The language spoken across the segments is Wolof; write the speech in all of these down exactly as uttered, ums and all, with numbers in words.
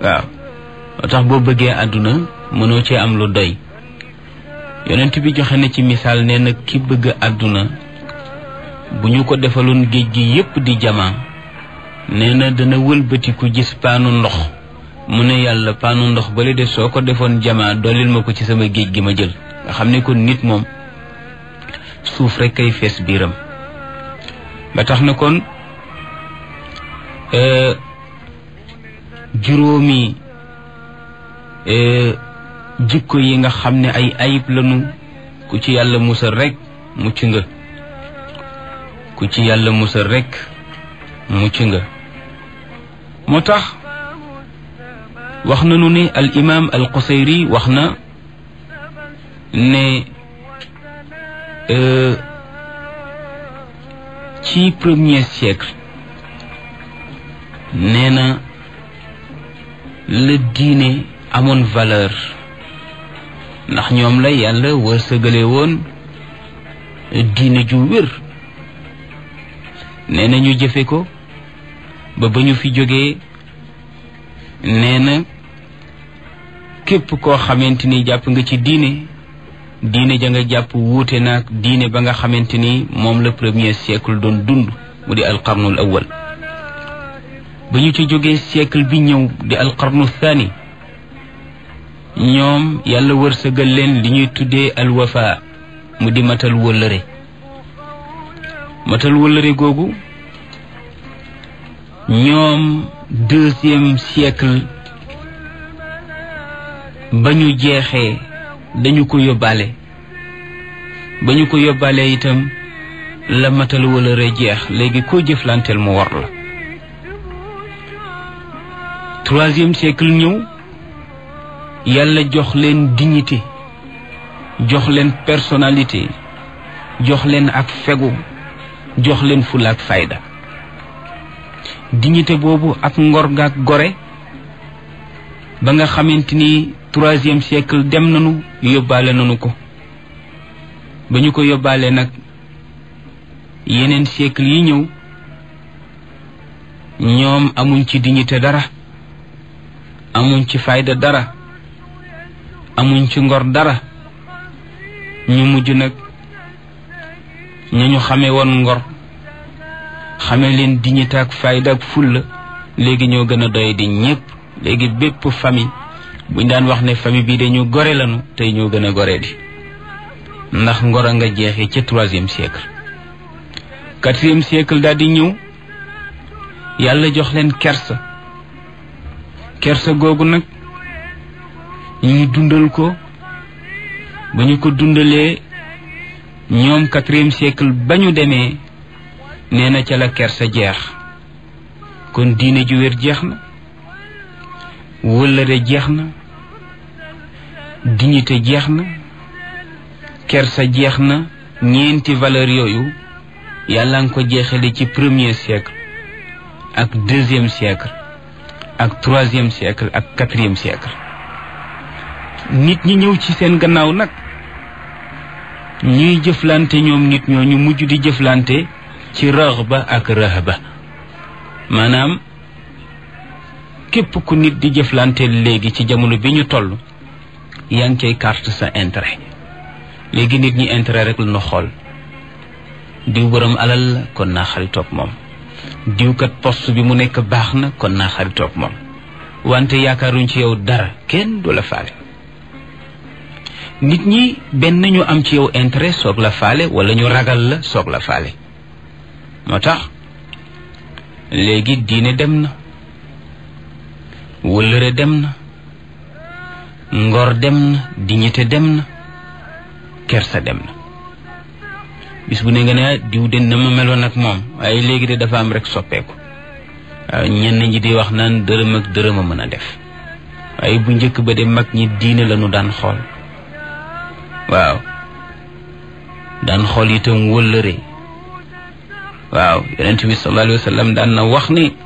waaw moo tax boo bëggee àdduna mënoo cee am lu doy yonent bi joxe na ci misaal nee na ki bëgg àdduna bu ñu ko defaloon géej gi yépp di jamaa nee na dana wëlbatiku gis paanu ndox mu ne yàlla paanu ndox bale de soo ko defoon jamaa dooleel ma ko ci sama géej gi ma jël nga xam ne kon nit moom suuf rek kay fees biiram ba tax na kon juróomi jikko yi nga xam ne ay ayib lanu ku ci yàlla musal rek mucc nga ku ci yàlla musal rek mucc nga moo tax wax nañu ne al imam al Qusayri wax na ne ci premier siècle nee na la diine amoon valeur ndax ñoom la yàlla wërsëgale woon diine ju wér nee na ñu jëfe ko ba ba ñu fi jógee nee na képp koo xamante ni jàpp nga ci diine diine ja nga jàpp wuute naag diine ba nga xamante ni moom la premier siècle doon dund mu di alqarnul awal ba ñu ci jógee siècle bi ñëw di alqarnu thani ñoom yàlla wërsëgal leen li ñuy tuddee alwafa mu di matal wëllëre matal wëllëre googu ñoom deuxième siècle ba ñu jeexee dañu ko yóbbaale ba ñu ko yóbbaale itam la matal wëllëre jeex léegi koo jëflanteel mu war la troisième siècle ñëw yàlla jox leen dignité jox leen personnalité jox leen ak fegu jox leen fulla ak fayda dignité boobu ak ngor ga ak gore ba nga xamante ni troisième siècle dem nañu yóbbaale nañu ko ba ñu ko yóbbaale nag yeneen siècle yi ñëw ñoom amuñ ci dignité dara amuñ ci fayda dara amuñ ci ngor dara ñu mujj nag ñañu xamee woon ngor xamee leen dignité ak fayda ak fulla léegi ñoo gën a doy di ñépp léegi bépp famille buñ daan wax ne famille bii dañu gore lanu tey ñoo gën a gore di ndax ngor a nga jeexee ca troisième siècle quatrième siècle daal di ñëw yàlla jox leen kersa kersa googu nag ñu dundal ko ba ñu ko dundalee ñoom quatrième siècle ba ñu demee nee na ca la kersa jeex kon diine ju wér jeex na wëllëre jeex na dignité jeex na kersa jeex na ñeenti valeur yooyu yàlla nga ko jeexale ci premier siècle ak deuxième siècle ak troisième siècle ak quatrième siècle nit ñi ñëw ci seen gannaaw nag ñuy jëflante ñoom nit ñooñu mujj di jëflante ci raghba ak rahba maanaam képp ku nit di jëflante léegi ci jamono bi ñu toll yaa ngi cay carte sa intérêt léegi nit ñi intérêt rek la ñu xool diw borom alal la kon naa xaritoog moom diwkat poste bi mu nekk baax na kon naa xaritoog moom wante yaakaaruñ ci yow dara kenn du la faale nit ñi benn ñu am ci yow intérêt soog la faale wala ñu ragal la soog la faale moo tax léegi diine dem na wëllëre dem na ngor dem na dignité dem na kersa dem na bis bu ne nga ne diw de na ma meloon ak moom waaye léegi de dafa am rek soppeeku waaw ñenn ñi di wax naan dërëm ak dërëm a mën a def waaye bu njëkk ba de mag ñi diine lañu daan xool waaw daan xool itam wëllëre waaw yonent bi sallallahu alayhi wa sallam daan na wax ni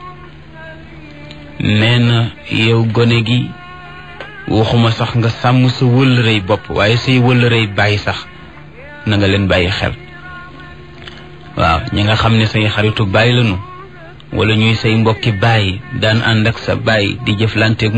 nee na yow gone gi waxuma sax nga sàmm sa wëllërey bopp waaye say wëllërey bàyyi sax na nga leen bàyyi xel waaw ñi nga xam ne say xaritu bàyyi lañu wala ñuy say mbokki bàyyi daan ànd ak sa bàyyi di jëflante